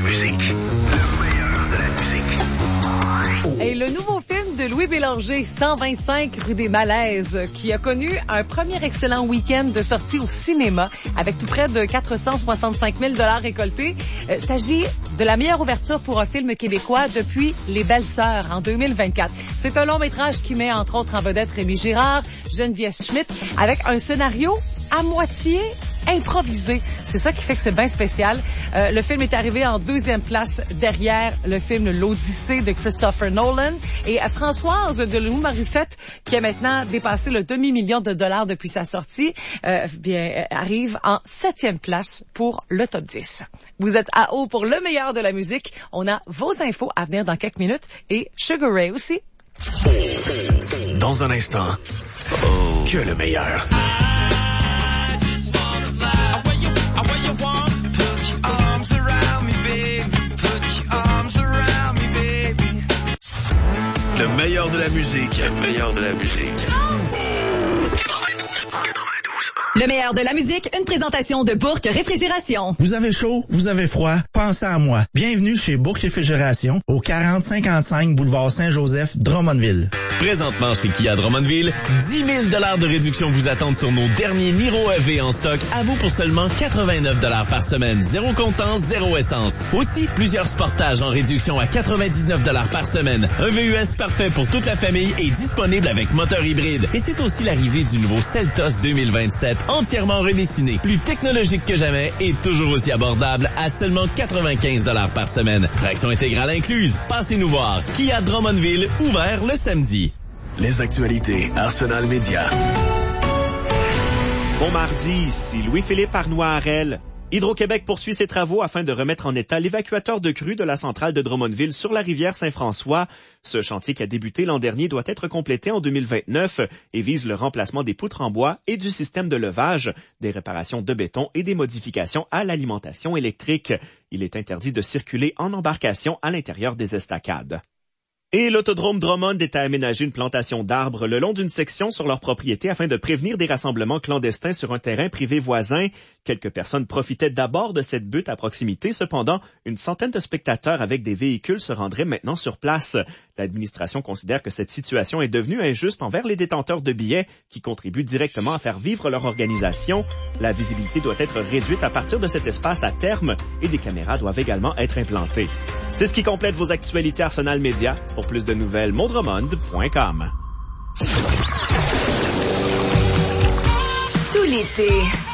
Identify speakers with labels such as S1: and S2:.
S1: musique. Le meilleur de la musique.
S2: Et le nouveau film de Louis Bélanger, 125 rue des Malaises, qui a connu un premier excellent week-end de sortie au cinéma avec tout près de 465 000 $ récoltés. Il s'agit de la meilleure ouverture pour un film québécois depuis Les Belles-Sœurs en 2024. C'est un long métrage qui met entre autres en vedette Rémi Girard, Geneviève Schmidt, avec un scénario à moitié improvisé. C'est ça qui fait que c'est bien spécial. Le film est arrivé en deuxième place derrière le film L'Odyssée de Christopher Nolan. Et Françoise Deloux Morissette, qui a maintenant dépassé le demi-million de dollars depuis sa sortie, arrive en 7e place pour le top 10. Vous êtes à haut pour le meilleur de la musique. On a vos infos à venir dans quelques minutes et Sugar Ray aussi.
S1: Dans un instant, que le meilleur. Le meilleur de la musique. Le meilleur de la musique. 92.
S3: Le meilleur de la musique, une présentation de Bourque Réfrigération.
S4: Vous avez chaud, vous avez froid, pensez à moi. Bienvenue chez Bourque Réfrigération, au 4055 boulevard Saint-Joseph, Drummondville.
S5: Présentement chez Kia Drummondville, 10 000 $ de réduction vous attendent sur nos derniers Niro EV en stock, à vous pour seulement 89 $ par semaine. Zéro comptant, zéro essence. Aussi, plusieurs sportages en réduction à 99 $ par semaine. Un VUS parfait pour toute la famille et disponible avec moteur hybride. Et c'est aussi l'arrivée du nouveau Seltos 2027, entièrement redessiné, plus technologique que jamais et toujours aussi abordable à seulement 95 $ par semaine. Traction intégrale incluse. Passez-nous voir. Kia Drummondville, ouvert le samedi.
S1: Les actualités Arsenal Média.
S6: Bon mardi, ici Louis-Philippe Arnois-Harel. Hydro-Québec poursuit ses travaux afin de remettre en état l'évacuateur de crue de la centrale de Drummondville sur la rivière Saint-François. Ce chantier qui a débuté l'an dernier doit être complété en 2029 et vise le remplacement des poutres en bois et du système de levage, des réparations de béton et des modifications à l'alimentation électrique. Il est interdit de circuler en embarcation à l'intérieur des estacades. Et l'autodrome Drummond est à aménager une plantation d'arbres le long d'une section sur leur propriété afin de prévenir des rassemblements clandestins sur un terrain privé voisin. Quelques personnes profitaient d'abord de cette butte à proximité. Cependant, une centaine de spectateurs avec des véhicules se rendraient maintenant sur place. L'administration considère que cette situation est devenue injuste envers les détenteurs de billets qui contribuent directement à faire vivre leur organisation. La visibilité doit être réduite à partir de cet espace à terme et des caméras doivent également être implantées. C'est ce qui complète vos actualités Arsenal Média. Pour plus de nouvelles, mondremond.com.
S3: Tout l'été,